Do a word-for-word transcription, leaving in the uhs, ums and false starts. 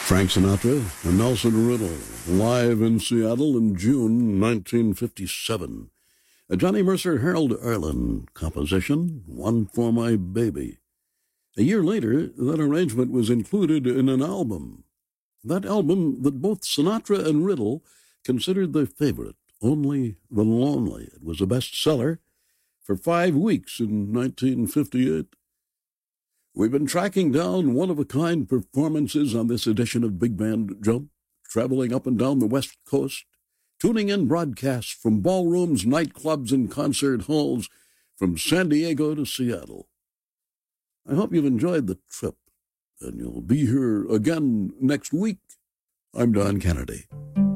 Frank Sinatra and Nelson Riddle, live in Seattle in June nineteen fifty-seven. A Johnny Mercer Harold Arlen composition, One for My Baby. A year later, that arrangement was included in an album. That album that both Sinatra and Riddle considered their favorite, Only the Lonely. It was a bestseller for five weeks in nineteen fifty-eight. We've been tracking down one-of-a-kind performances on this edition of Big Band Jump, traveling up and down the West Coast, tuning in broadcasts from ballrooms, nightclubs, and concert halls from San Diego to Seattle. I hope you've enjoyed the trip, and you'll be here again next week. I'm Don Kennedy.